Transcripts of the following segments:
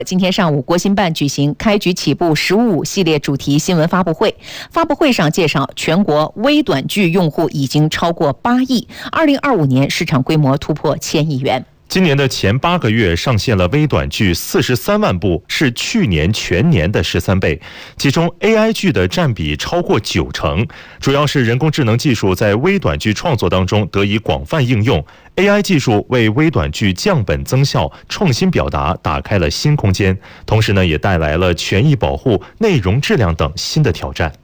今天上午，国新办举行开局起步15系列主题新闻发布会。发布会上介绍，全国微短剧用户已经超过8亿，2025年市场规模突破1000亿元。 今年的前8个月上线了微短剧43万部，是去年全年的13倍。其中 AI 剧的占比超过90%，主要是人工智能技术在微短剧创作当中得以广泛应用。AI 技术为微短剧降本增效、创新表达打开了新空间，同时呢，也带来了权益保护、内容质量等新的挑战。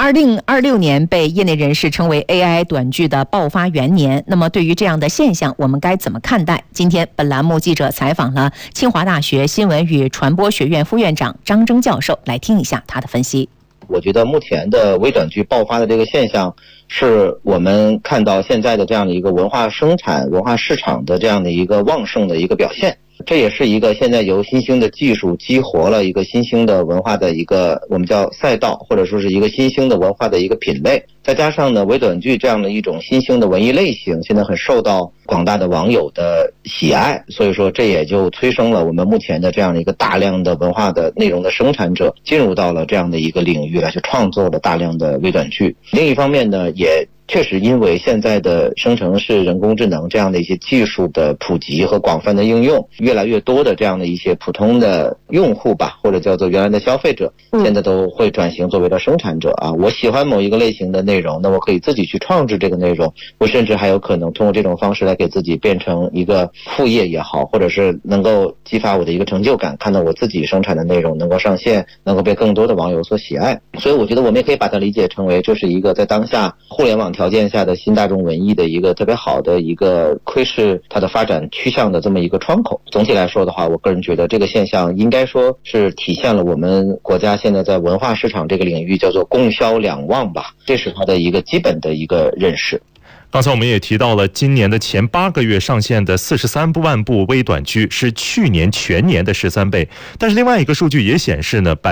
2026年被业内人士称为 AI 短剧的爆发元年。那么，对于这样的现象，我们该怎么看待？今天，本栏目记者采访了清华大学新闻与传播学院副院长张征教授，来听一下他的分析。 我觉得目前的微短剧爆发的这个现象，是我们看到现在的这样的一个文化生产、文化市场的这样的一个旺盛的一个表现。这也是一个现在由新兴的技术激活了一个新兴的文化的一个我们叫赛道，或者说是一个新兴的文化的一个品类。再加上呢，微短剧这样的一种新兴的文艺类型，现在很受到广大的网友的喜爱，所以说这也就催生了我们目前的这样的一个大量的文化的内容的生产者进入到了这样的一个领域来去创作了大量的微短剧。另一方面呢，也确实因为现在的生成式人工智能这样的一些技术的普及和广泛的应用，越来越多的这样的一些普通的用户吧，或者叫做原来的消费者，现在都会转型作为了生产者啊。我喜欢某一个类型的内容，那我可以自己去创制这个内容，我甚至还有可能通过这种方式来给自己变成一个副业也好，或者是能够激发我的一个成就感，看到我自己生产的内容能够上线，能够被更多的网友所喜爱。所以我觉得我们也可以把它理解成为这是一个在当下互联网条件下的新大众文艺的一个特别好的一个窥视它的发展趋向的这么一个窗口。总体来说的话，我个人觉得这个现象应该说是体现了我们国家现在在文化市场这个领域叫做供销两旺吧，这是它的一个基本的一个认识。 刚才我们也提到了，今年的前8个月上线的43万部微短剧是去年全年的13倍。但是另外一个数据也显示呢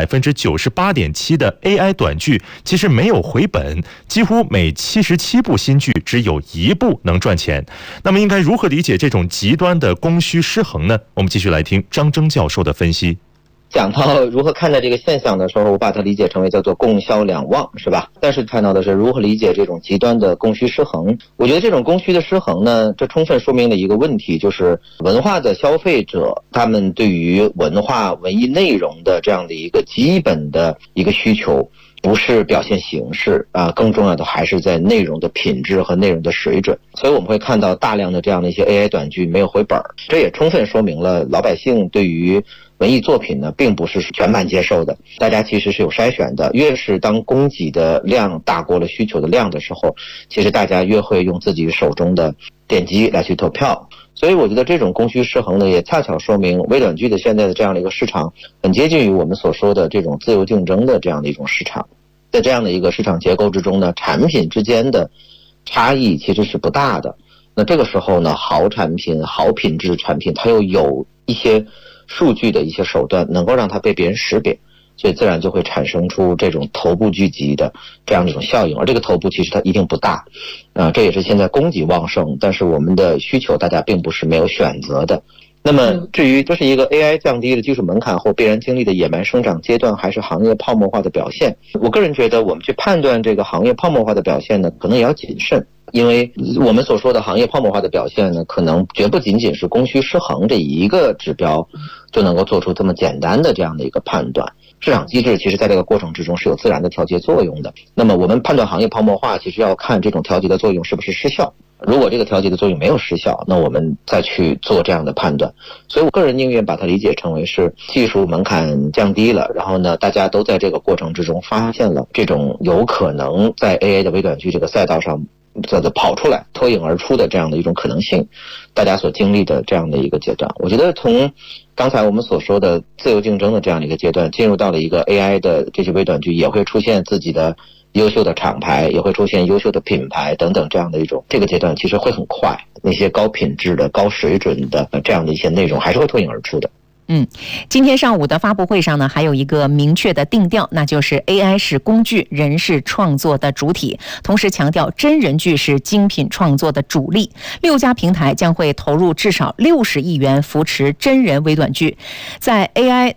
，98.7%的 AI 短剧其实没有回本，几乎每77部新剧只有1部能赚钱。那么应该如何理解这种极端的供需失衡呢？我们继续来听张征教授的分析。 讲到如何看待这个现象的时候，我把它理解成为叫做供销两旺，是吧？但是看到的是如何理解这种极端的供需失衡。我觉得这种供需的失衡呢，这充分说明了一个问题，就是文化的消费者他们对于文化文艺内容的这样的一个基本的一个需求，不是表现形式啊，更重要的还是在内容的品质和内容的水准。所以我们会看到大量的这样的一些 AI 短剧没有回本，这也充分说明了老百姓对于文艺作品呢，并不是全盘接受的，大家其实是有筛选的。越是当供给的量大过了需求的量的时候，其实大家越会用自己手中的点击来去投票。所以我觉得这种供需失衡呢，也恰巧说明微短剧的现在的这样的一个市场，很接近于我们所说的这种自由竞争的这样的一种市场。在这样的一个市场结构之中呢，产品之间的差异其实是不大的。那这个时候呢，好产品、好品质产品，它又有一些数据的一些手段能够让它被别人识别，所以自然就会产生出这种头部聚集的这样的一种效应。而这个头部其实它一定不大这也是现在供给旺盛，但是我们的需求大家并不是没有选择的。那么至于这是一个 AI 降低了技术门槛后必然经历的野蛮生长阶段，还是行业泡沫化的表现，我个人觉得我们去判断这个行业泡沫化的表现呢，可能也要谨慎。因为我们所说的行业泡沫化的表现呢，可能绝不仅仅是供需失衡这一个指标就能够做出这么简单的这样的一个判断。市场机制其实在这个过程之中是有自然的调节作用的。那么我们判断行业泡沫化，其实要看这种调节的作用是不是失效。如果这个调节的作用没有失效，那我们再去做这样的判断。所以我个人宁愿把它理解成为是技术门槛降低了，然后呢，大家都在这个过程之中发现了这种有可能在 AI 的微短剧这个赛道上跑出来脱颖而出的这样的一种可能性，大家所经历的这样的一个阶段。我觉得从刚才我们所说的自由竞争的这样的一个阶段，进入到了一个 AI 的这些微短剧也会出现自己的优秀的厂牌，也会出现优秀的品牌等等这样的一种，这个阶段其实会很快，那些高品质的高水准的这样的一些内容还是会脱颖而出的。 今天上午的发布会上呢，还有一个明确的定调，那就是 AI 是工具，人是创作的主体，同时强调真人剧是精品创作的主力。6家平台将会投入至少60亿元扶持真人微短剧。在 AI